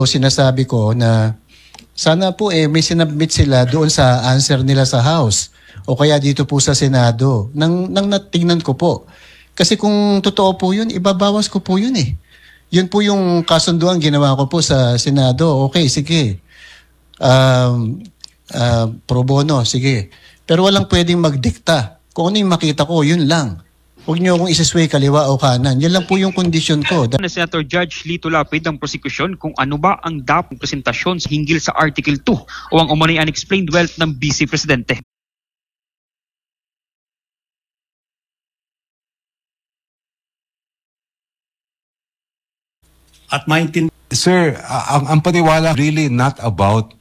Sinasabi ko na sana po may sinabmit sila doon sa answer nila sa House o kaya dito po sa Senado nang natingnan ko po. Kasi kung totoo po yun, ibabawas ko po yun eh. Yun po yung kasunduan ginawa ko po sa Senado. Okay, sige. Pro bono, sige. Pero walang pwedeng magdikta. Kung ano yung makita ko, yun lang. Huwag niyo akong isasway kaliwa o kanan. Yan lang po yung kondisyon ko. Na Senator Judge Lito Lapid ang prosekusyon kung ano ba ang dapat presentasyon hinggil sa Article 2 o ang umano'y unexplained wealth ng Vice Presidente. At maintindihan. Sir, ang paniwala really not about